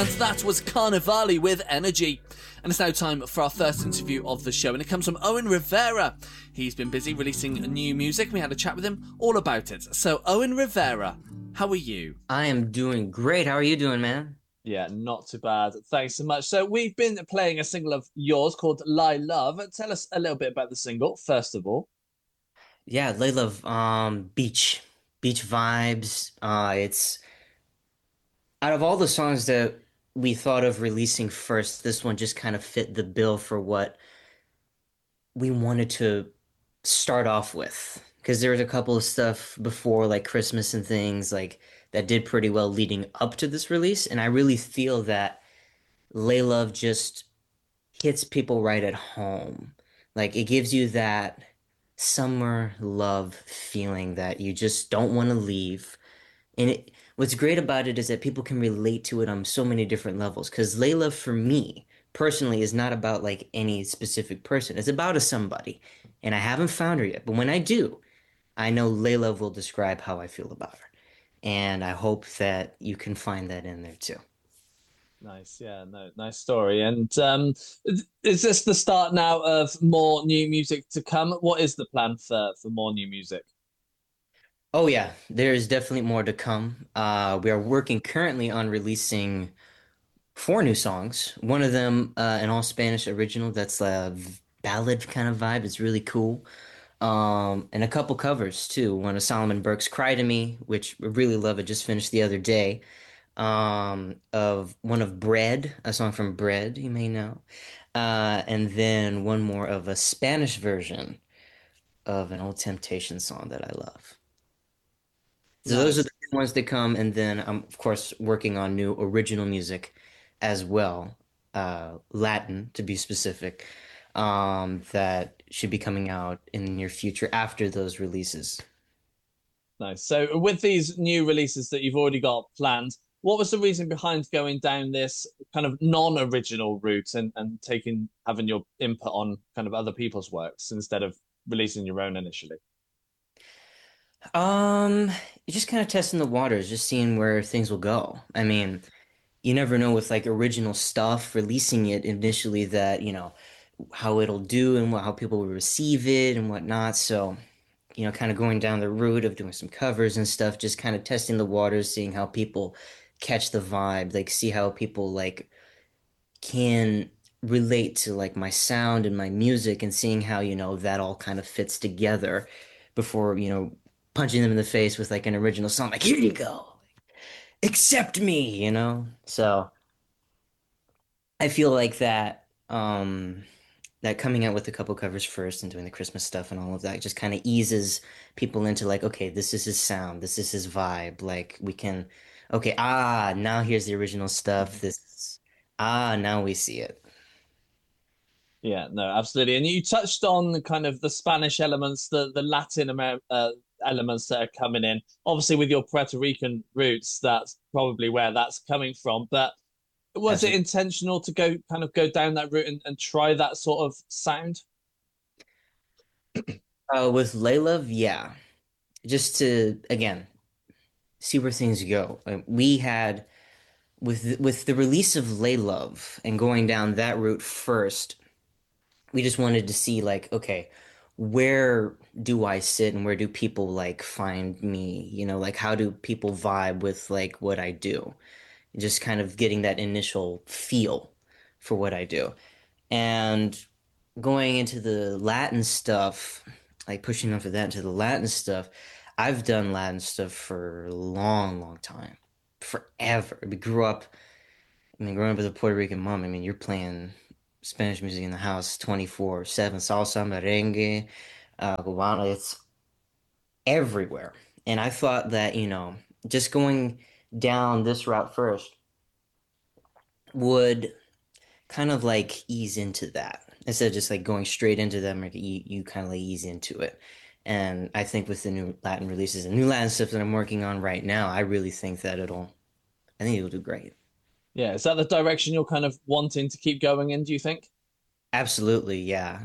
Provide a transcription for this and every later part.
And that was Carnivali with Energy. And it's now time for our first interview of the show, and it comes from Owen Rivera. He's been busy releasing new music. We had a chat with him all about it. So, Owen Rivera, how are you? I am doing great. How are you doing, man? Yeah, not too bad. Thanks so much. So, we've been playing a single of yours called Lie Love. Tell us a little bit about the single, first of all. Yeah, Layla, beach vibes. It's out of all the songs that we thought of releasing first, this one just kind of fit the bill for what we wanted to start off with. Because there was a couple of stuff before, like Christmas and things like that did pretty well leading up to this release, and I really feel that Layla just hits people right at home. Like it gives you that summer love feeling that you just don't want to leave. And what's great about it is that people can relate to it on so many different levels. Because Layla, for me personally, is not about like any specific person. It's about a somebody. And I haven't found her yet. But when I do, I know Layla will describe how I feel about her. And I hope that you can find that in there too. Nice, yeah, no, nice story. And is this the start now of more new music to come? What is the plan for more new music? Oh yeah, there's definitely more to come. We are working currently on releasing four new songs. One of them, an all Spanish original that's a ballad kind of vibe. It's really cool. And a couple covers too. One of Solomon Burke's "Cry to Me," which I really love. It just finished the other day. Of one of Bread, a song from Bread, you may know. And then one more of a Spanish version of an old Temptation song that I love. So those are Nice. the ones that come, and then I'm of course working on new original music as well, Latin to be specific, that should be coming out in the near future after those releases. Nice. So, with these new releases that you've already got planned, what was the reason behind going down this kind of non-original route and taking having your input on kind of other people's works instead of releasing your own initially? Um, just kind of testing the waters, just seeing where things will go. I mean, you never know with like original stuff, releasing it initially that, how it'll do and how people will receive it and whatnot. So, kind of going down the route of doing some covers and stuff, just kind of testing the waters, seeing how people catch the vibe, like see how people like can relate to like my sound and my music and seeing how, that all kind of fits together before, punching them in the face with like an original song, like, here you go, accept me. So I feel like that coming out with a couple covers first and doing the Christmas stuff and all of that just kind of eases people into like, okay, this is his sound, this is his vibe. Like we can, okay, now here's the original stuff. Now we see it. Yeah, no, absolutely. And you touched on kind of the Spanish elements, the Latin elements that are coming in. Obviously, with your Puerto Rican roots, that's probably where that's coming from. But was it Absolutely. intentional to go down that route and try that sort of sound? With Layla, yeah, just to again see where things go. We had with the release of Lay Love and going down that route first, we just wanted to see like, okay, where do I sit and where do people like find me? Like how do people vibe with like what I do? Just kind of getting that initial feel for what I do. And going into the Latin stuff, like pushing on for that into the Latin stuff, I've done Latin stuff for a long, long time. Forever. We grew up, I mean, growing up with a Puerto Rican mom, I mean, you're playing Spanish music in the house 24/7, salsa, merengue, cubano, it's everywhere. And I thought that, just going down this route first would kind of like ease into that instead of just like going straight into them. Like you kind of like ease into it. And I think with the new Latin releases and new Latin stuff that I'm working on right now, I really think that I think it'll do great. Yeah, is that the direction you're kind of wanting to keep going in, do you think? Absolutely, yeah.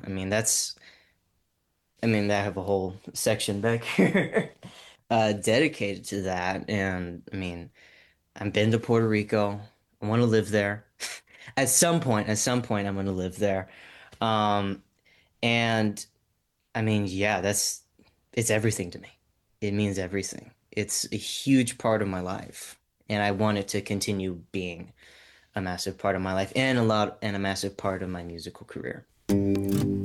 I have a whole section back here dedicated to that. And I mean, I've been to Puerto Rico. I want to live there. At some point, I'm going to live there. Um, and I mean, yeah, it's everything to me. It means everything. It's a huge part of my life, and I want it to continue being a massive part of my life and a massive part of my musical career.